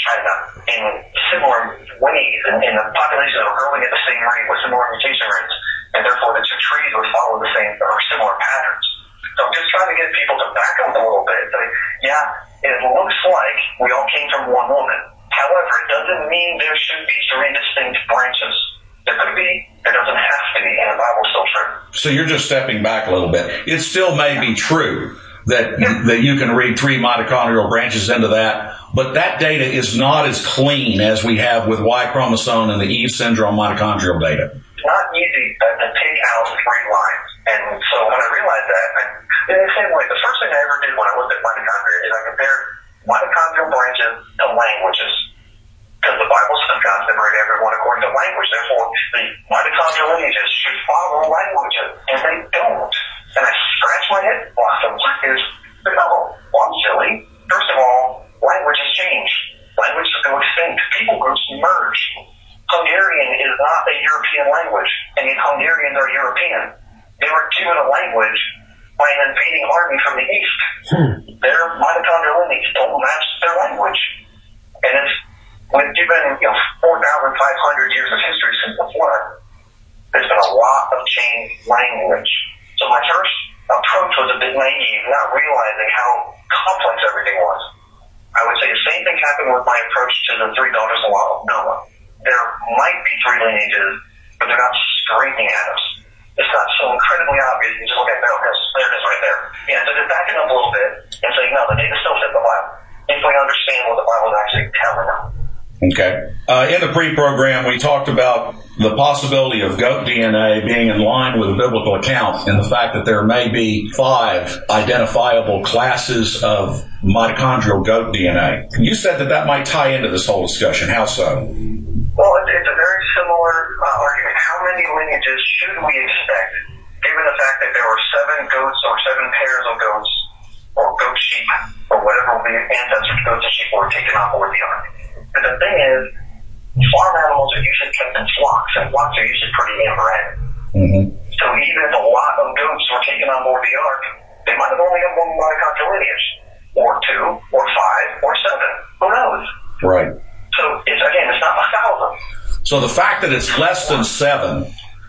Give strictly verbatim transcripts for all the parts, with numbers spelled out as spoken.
China in similar ways, and, and the populations are growing at the same rate with similar mutation rates, and therefore the two trees would follow the same or similar patterns. So I'm just trying to get people to back up a little bit and say, yeah, it looks like we all came from one woman. However, it doesn't mean there should be three distinct branches. There could be, there doesn't have to be, and the Bible's still true. So you're just stepping back a little bit. It still may be true that yeah. that you can read three mitochondrial branches into that, but that data is not as clean as we have with Y chromosome and the Eve syndrome mitochondrial data. It's not easy to take out three lines. And so when I realized that, I, in the same way, the first thing I ever did when I looked at mitochondria is I compared mitochondrial branches to languages. Because the Bible says God separated everyone according to language. Therefore, the mitochondrial lineages should follow languages. And they don't. And I scratched my head. Well, I said, what is the devil? Well, I'm silly. First of all, languages change. Languages go extinct. People groups merge. Hungarian is not a European language. And yet Hungarians are European. They were given a language by an invading army from the east. Hmm. Their mitochondrial lineage don't match their language. And it's when given, you know, four thousand five hundred years of history since the flood, there's been a lot of changed language. So my first approach was a bit naive, not realizing how complex everything was. I would say the same thing happened with my approach to the three daughters-in-law of Noah. There might be three lineages, but they're not screaming at us. It's not so incredibly obvious. You just look at it, okay, there it is right there. Yeah, so just backing up a little bit and saying, no, the data still fit the Bible. If we understand what the Bible is actually telling us. Okay. Uh, in the pre-program, we talked about the possibility of goat D N A being in line with a biblical account and the fact that there may be five identifiable classes of mitochondrial goat D N A. You said that that might tie into this whole discussion. How so? Well, it's a very similar uh, argument. How many lineages should we expect, given the fact that there were seven goats or seven pairs of goats or goat sheep or whatever the ancestors goats and sheep were taken on board the ark? But the thing is, farm animals are usually kept in flocks, and flocks are usually pretty inbred. Mm-hmm. So even if a lot of goats were taken on board the ark, they might have only had one mitochondrial lineage, or two, or five, or seven. Who knows? Right. So it's again, it's not a thousand. So the fact that it's less than seven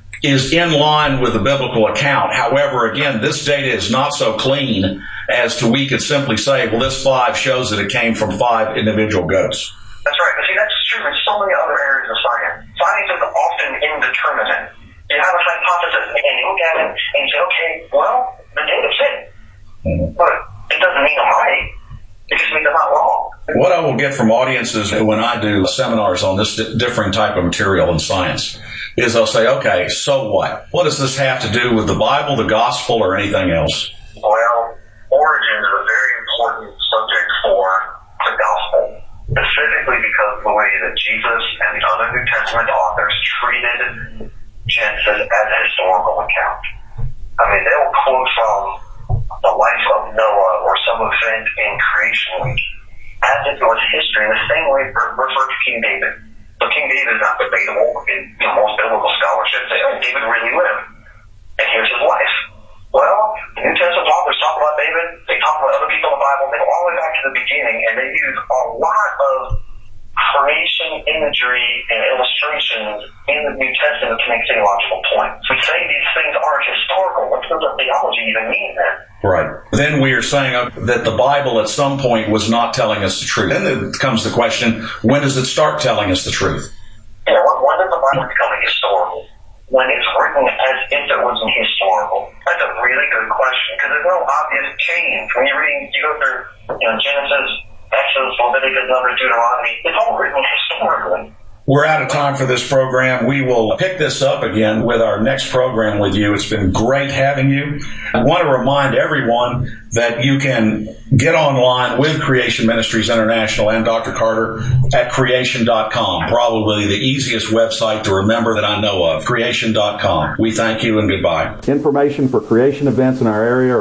is in line with the biblical account. However, again, this data is not so clean as to we could simply say, well, this five shows that it came from five individual goats. That's right. But see, that's true in so many other areas of science. Science is often indeterminate. You have a hypothesis, and you look at it, and you say, okay, well, the data fit. Mm-hmm. But it doesn't mean I'm right. It just means I'm not wrong. What I will get from audiences when I do seminars on this di- different type of material in science is they'll say, okay, so what? What does this have to do with the Bible, the gospel, or anything else? Well, origin is a very important subject for the gospel, specifically because of the way that Jesus and the other New Testament authors treated Genesis as a historical account. I mean, they'll quote from the life of Noah or some event in creation week as if it was history, in the same way refer to King David. So King David is not debatable in you know, most biblical scholarship. Say, oh, David really lived, and here's his life. Well, the New Testament authors talk about David, they talk about other people in the Bible, they go all the way back to the beginning, and they use a lot of creation imagery and illustrations in the New Testament to make theological points. We say these things aren't historical. What does the theology even mean then? Right. Then we are saying that the Bible at some point was not telling us the truth. Then there comes the question, when does it start telling us the truth? You know, when does the Bible become historical? When it's written as if it wasn't historical? That's a really good question, because there's no obvious change. When you're reading, you go through you know, Genesis, Exodus, Leviticus, Numbers, Deuteronomy, it's all written historically. We're out of time for this program. We will pick this up again with our next program with you. It's been great having you. I want to remind everyone that you can get online with Creation Ministries International and Doctor Carter at creation dot com. Probably the easiest website to remember that I know of, creation dot com. We thank you and goodbye. Information for creation events in our area